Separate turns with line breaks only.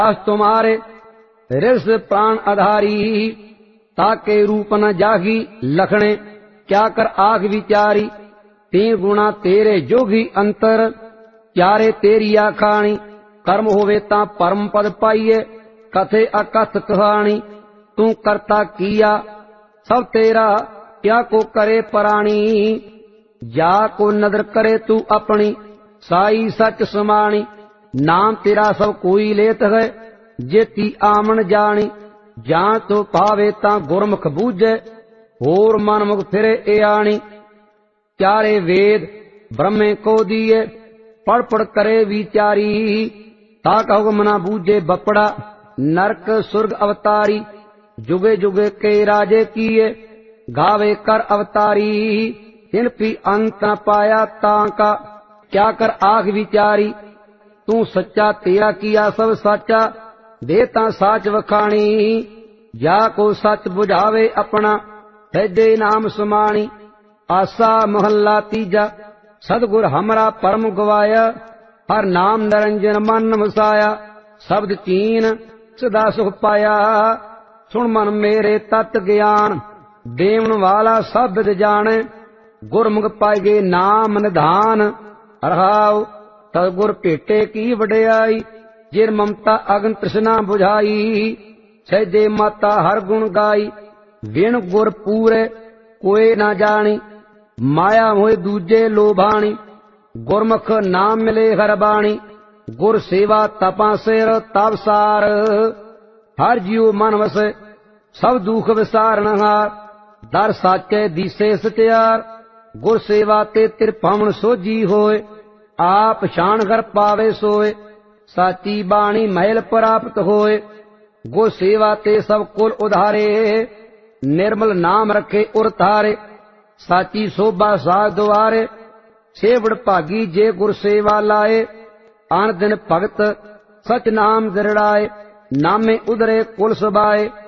अस तुम्हारे रिस प्राण आधारी, ताके रूप न जागी लखणे क्या कर आख विचारी। ते गुणा तेरे जोगी अंतर, क्यारे तेरी आखाणी। कर्म होवे तां परम पद पाइए, कथे अकथ कहानी। तू करता किया सब तेरा, क्या को करे प्राणी। जा को नदर करे तू अपनी, साई सच समाणी। नाम तेरा सब कोई लेत है, जेती आमन जानी। जान तो पावे तां गुरमुख बूझे, होर मनमुख फिरे एआणी। चारे वेद ब्रह्मे को दिए, पढ़ पढ़ करे विचारी। ताक हुक्म न बूझे बपड़ा, नरक सुर्ग अवतारी। जुगे जुगे के राजे किए, गावे कर अवतारी। तिन भी अंत न पाया ताका, क्या कर आख विचारी। तू सच्चा तेरा किया सब साचा, देता साच वखाणी। जा को सच बुझावे अपना, सैदे नाम समाणी। आसा महला तीजा, सतगुर हमरा परम गवाया। हर नाम निरंजन मन वसाया, शब्द चीन सदा सुख पाया। सुन मन मेरे तत् ज्ञान, देवन वाला सब विद जाने। गुरमुख पाइगे नाम निधान, रहाओ सतगुर भेटे की वडियाई। जिन ममता अगन तृष्णा बुझाई, सैदे माता हर गुण गाई। बिन गुर पूरे कोई ना जानी, माया होए दूजे लोभाणी। गुरमुख नाम मिले हर बाणी, गुर सेवा तपा सिर तप सार। हर जीव मन वसे सब दुख विसारण हार, दर साचे दिसे सत्यार। गुर सेवा ते तिरपावन सोझी होए, आप शान घर पावे सोए। साची बाणी महल प्राप्त होए, गुर सेवा ते सब कुल उधारे। निर्मल नाम रखे उर तारे, साची शोभा साग द्वारे। सेवड़ भागी जे गुर सेवा लाए, आन दिन भगत सच नाम दृढ़ाए। नामे उधरे कुल सबाए,